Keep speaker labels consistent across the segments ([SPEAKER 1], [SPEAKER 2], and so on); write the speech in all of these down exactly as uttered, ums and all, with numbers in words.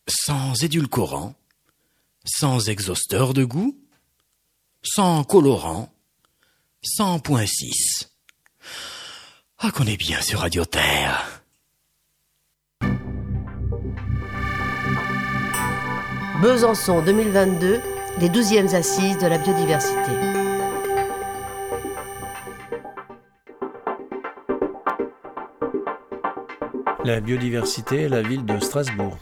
[SPEAKER 1] sans édulcorant, sans exhausteur de goût, sans colorant, sans point six. Ah, qu'on est bien sur Radio Terre.
[SPEAKER 2] Besançon deux mille vingt-deux, les douzièmes assises de la biodiversité.
[SPEAKER 3] La biodiversité est la ville de Strasbourg.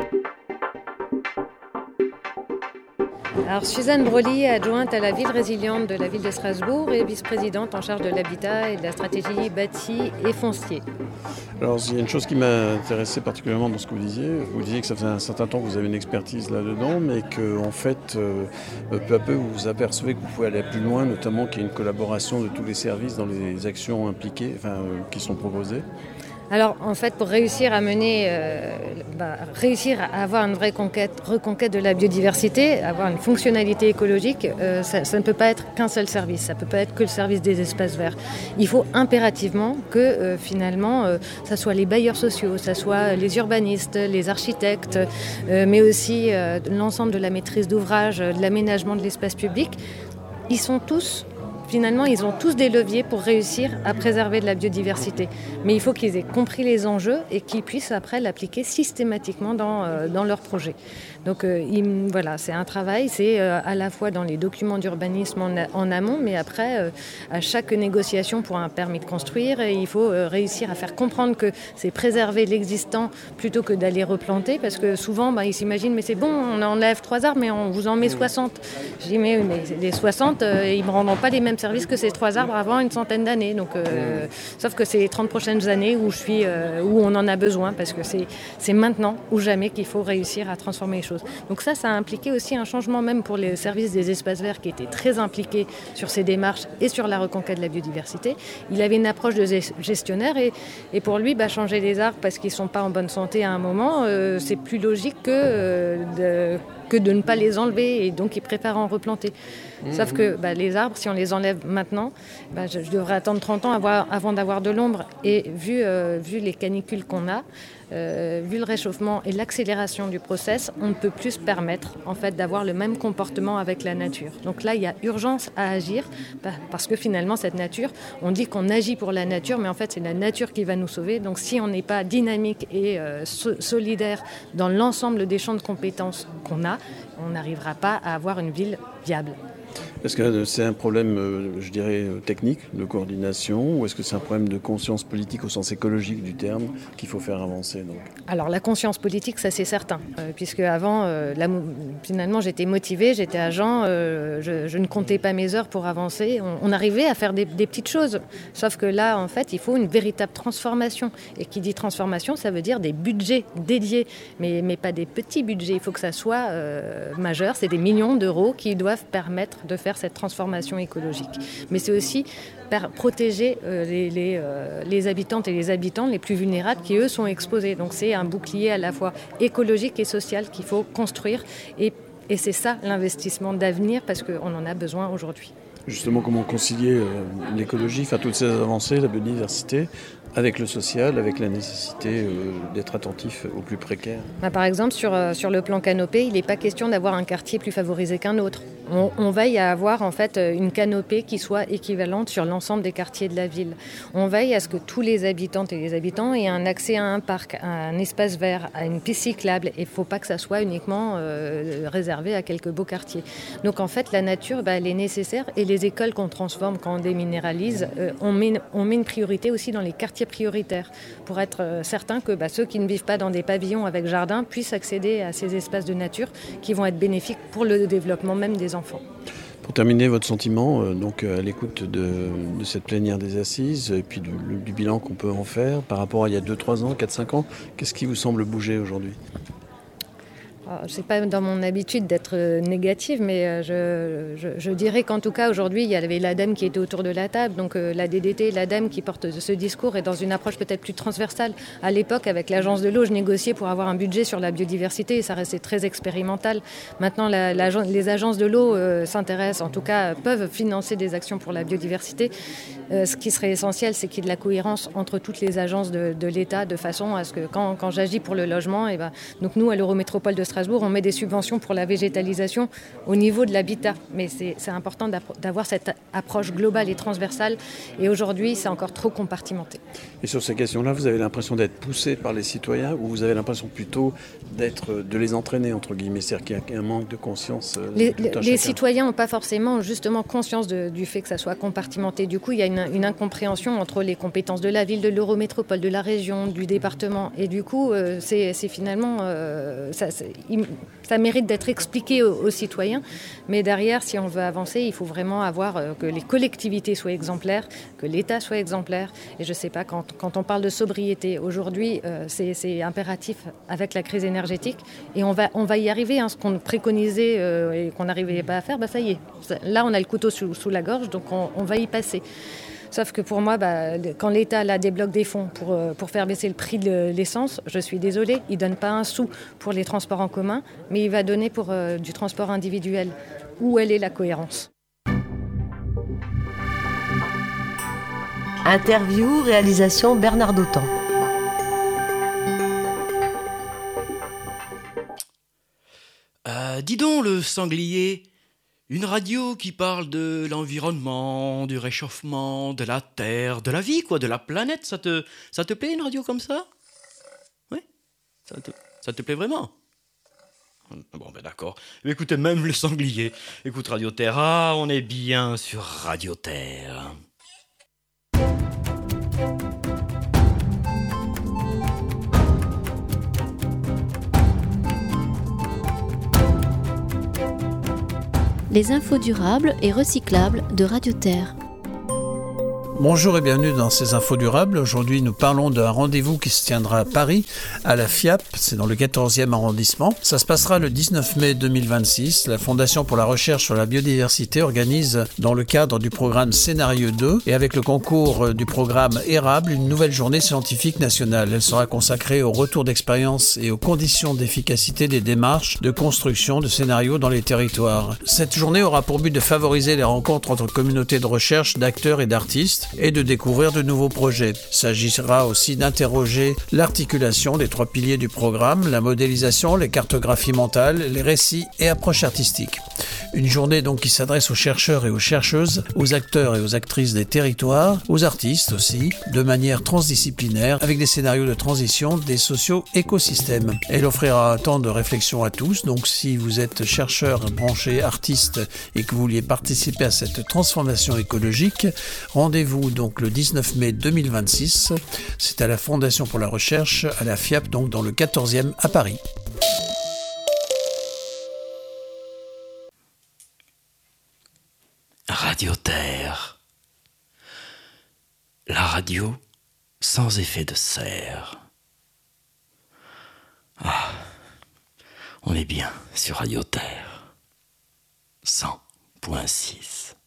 [SPEAKER 4] Alors, Suzanne Broly, adjointe à la ville résiliente de la ville de Strasbourg et vice-présidente en charge de l'habitat et de la stratégie bâti et foncier.
[SPEAKER 5] Alors, il y a une chose qui m'a intéressé particulièrement dans ce que vous disiez. Vous disiez que ça faisait un certain temps que vous avez une expertise là-dedans, mais que, en fait, euh, peu à peu, vous vous apercevez que vous pouvez aller plus loin, notamment qu'il y a une collaboration de tous les services dans les actions impliquées, enfin, euh, qui sont proposées.
[SPEAKER 4] Alors, en fait, pour réussir à mener, euh, bah, réussir à avoir une vraie conquête, reconquête de la biodiversité, avoir une fonctionnalité écologique, euh, ça, ça ne peut pas être qu'un seul service, ça ne peut pas être que le service des espaces verts. Il faut impérativement que, euh, finalement, euh, ça soit les bailleurs sociaux, ça soit les urbanistes, les architectes, euh, mais aussi euh, l'ensemble de la maîtrise d'ouvrage, de l'aménagement de l'espace public. Ils sont tous... Finalement, ils ont tous des leviers pour réussir à préserver de la biodiversité. Mais il faut qu'ils aient compris les enjeux et qu'ils puissent après l'appliquer systématiquement dans, euh, dans leurs projets. Donc euh, il, voilà, c'est un travail, c'est euh, à la fois dans les documents d'urbanisme en, en amont, mais après, euh, à chaque négociation pour un permis de construire, il faut euh, réussir à faire comprendre que c'est préserver l'existant plutôt que d'aller replanter, parce que souvent, bah, ils s'imaginent, mais c'est bon, on enlève trois arbres, mais on vous en met soixante. Je dis, mais, mais les soixante, euh, ils ne me rendront pas les mêmes services que ces trois arbres avant une centaine d'années. Donc, euh, sauf que c'est les trente prochaines années où, je suis, euh, où on en a besoin, parce que c'est, c'est maintenant ou jamais qu'il faut réussir à transformer les choses. Donc ça, ça a impliqué aussi un changement même pour les services des espaces verts qui étaient très impliqués sur ces démarches et sur la reconquête de la biodiversité. Il avait une approche de gestionnaire et, et pour lui, bah, changer les arbres parce qu'ils ne sont pas en bonne santé à un moment, euh, c'est plus logique que, euh, de, que de ne pas les enlever et donc il préfère en replanter. Mmh. Sauf que bah, les arbres, si on les enlève maintenant, bah, je, je devrais attendre trente ans avoir, avant d'avoir de l'ombre. Et vu, euh, vu les canicules qu'on a, Euh, vu le réchauffement et l'accélération du process, on ne peut plus se permettre en fait, d'avoir le même comportement avec la nature. Donc là, il y a urgence à agir parce que finalement, cette nature, on dit qu'on agit pour la nature, mais en fait, c'est la nature qui va nous sauver. Donc si on n'est pas dynamique et euh, so- solidaire dans l'ensemble des champs de compétences qu'on a, on n'arrivera pas à avoir une ville viable.
[SPEAKER 5] Est-ce que c'est un problème, je dirais, technique, de coordination, ou est-ce que c'est un problème de conscience politique au sens écologique du terme qu'il faut faire avancer donc ?
[SPEAKER 4] Alors la conscience politique, ça c'est certain, euh, puisque avant, euh, la, finalement j'étais motivée, j'étais agent, euh, je, je ne comptais pas mes heures pour avancer, on, on arrivait à faire des, des petites choses, sauf que là en fait il faut une véritable transformation, et qui dit transformation ça veut dire des budgets dédiés, mais, mais pas des petits budgets, il faut que ça soit euh, majeur, c'est des millions d'euros qui doivent permettre de faire cette transformation écologique. Mais c'est aussi per- protéger euh, les, les, euh, les habitantes et les habitants les plus vulnérables qui, eux, sont exposés. Donc c'est un bouclier à la fois écologique et social qu'il faut construire. Et, et c'est ça l'investissement d'avenir parce qu'on en a besoin aujourd'hui.
[SPEAKER 5] Justement, comment concilier euh, l'écologie, enfin toutes ces avancées, la biodiversité, avec le social, avec la nécessité euh, d'être attentif aux plus précaires.
[SPEAKER 4] Bah, par exemple, sur, euh, sur le plan canopé, il n'est pas question d'avoir un quartier plus favorisé qu'un autre. On, on veille à avoir en fait une canopée qui soit équivalente sur l'ensemble des quartiers de la ville. On veille à ce que tous les habitantes et les habitants aient un accès à un parc, à un espace vert, à une piste cyclable. Il ne faut pas que ça soit uniquement euh, réservé à quelques beaux quartiers. Donc en fait, la nature, bah, elle est nécessaire et les écoles qu'on transforme quand on déminéralise, euh, on, met, on met une priorité aussi dans les quartiers prioritaires pour être euh, certain que bah, ceux qui ne vivent pas dans des pavillons avec jardin puissent accéder à ces espaces de nature qui vont être bénéfiques pour le développement même des enfants.
[SPEAKER 5] Pour terminer, votre sentiment euh, donc, à l'écoute de, de cette plénière des assises et puis du, du bilan qu'on peut en faire par rapport à il y a deux trois ans, quatre cinq ans, qu'est-ce qui vous semble bouger aujourd'hui ?
[SPEAKER 4] Ce n'est pas dans mon habitude d'être négative, mais je, je, je dirais qu'en tout cas, aujourd'hui, il y avait l'ADEME qui était autour de la table, donc euh, la D D T, l'ADEME qui porte ce discours et dans une approche peut-être plus transversale. À l'époque, avec l'agence de l'eau, je négociais pour avoir un budget sur la biodiversité et ça restait très expérimental. Maintenant, la, la, les agences de l'eau euh, s'intéressent, en tout cas, peuvent financer des actions pour la biodiversité. Euh, ce qui serait essentiel, c'est qu'il y ait de la cohérence entre toutes les agences de, de l'État, de façon à ce que quand, quand j'agis pour le logement, et ben, donc nous, à l'Eurométropole de Strasbourg, on met des subventions pour la végétalisation au niveau de l'habitat. Mais c'est, c'est important d'avoir cette approche globale et transversale. Et aujourd'hui, c'est encore trop compartimenté.
[SPEAKER 5] Et sur ces questions-là, vous avez l'impression d'être poussé par les citoyens ou vous avez l'impression plutôt d'être, de les entraîner, entre guillemets, c'est-à-dire qu'il y a un manque de conscience euh,
[SPEAKER 4] Les, les citoyens n'ont pas forcément justement conscience de, du fait que ça soit compartimenté. Du coup, il y a une, une incompréhension entre les compétences de la ville, de l'Eurométropole, de la région, du département. Et du coup, euh, c'est, c'est finalement... Euh, ça, c'est, il, ça mérite d'être expliqué aux, aux citoyens. Mais derrière, si on veut avancer, il faut vraiment avoir euh, que les collectivités soient exemplaires, que l'État soit exemplaire. Et je ne sais pas, quand, quand on parle de sobriété, aujourd'hui, euh, c'est, c'est impératif avec la crise énergétique. Et on va, on va y arriver. Hein, ce qu'on préconisait euh, et qu'on n'arrivait pas à faire, bah, ça y est. Là, on a le couteau sous, sous la gorge, donc on, on va y passer. Sauf que pour moi, bah, quand l'État là, débloque des fonds pour, pour faire baisser le prix de l'essence, je suis désolée, il ne donne pas un sou pour les transports en commun, mais il va donner pour euh, du transport individuel. Où elle est la cohérence ?
[SPEAKER 2] Interview, réalisation Bernard Dautan.
[SPEAKER 1] Euh, dis donc, le sanglier, une radio qui parle de l'environnement, du réchauffement, de la Terre, de la vie, quoi, de la planète, ça te, ça te plaît une radio comme ça ? Oui ? Ça te, ça te plaît vraiment ? Bon, ben d'accord. Écoutez, même le sanglier. Écoute Radio Terre, ah, on est bien sur Radio Terre.
[SPEAKER 6] Les infos durables et recyclables de Radio Terre.
[SPEAKER 3] Bonjour et bienvenue dans ces infos durables. Aujourd'hui, nous parlons d'un rendez-vous qui se tiendra à Paris, à la F I A P, c'est dans le quatorzième arrondissement. Ça se passera le dix-neuf mai deux mille vingt-six. La Fondation pour la recherche sur la biodiversité organise, dans le cadre du programme Scénario deux et avec le concours du programme Érable, une nouvelle journée scientifique nationale. Elle sera consacrée au retour d'expérience et aux conditions d'efficacité des démarches de construction de scénarios dans les territoires. Cette journée aura pour but de favoriser les rencontres entre communautés de recherche, d'acteurs et d'artistes, et de découvrir de nouveaux projets. Il s'agira aussi d'interroger l'articulation des trois piliers du programme, la modélisation, les cartographies mentales, les récits et approches artistiques. Une journée donc qui s'adresse aux chercheurs et aux chercheuses, aux acteurs et aux actrices des territoires, aux artistes aussi, de manière transdisciplinaire, avec des scénarios de transition des socio-écosystèmes. Elle offrira un temps de réflexion à tous, donc si vous êtes chercheur, branché, artiste et que vous vouliez participer à cette transformation écologique, rendez-vous donc le dix-neuf mai deux mille vingt-six. C'est à la Fondation pour la recherche, à la F I A P, donc dans le quatorzième à Paris.
[SPEAKER 1] Radio Terre. La radio sans effet de serre. Ah, on est bien sur Radio Terre. cent point six.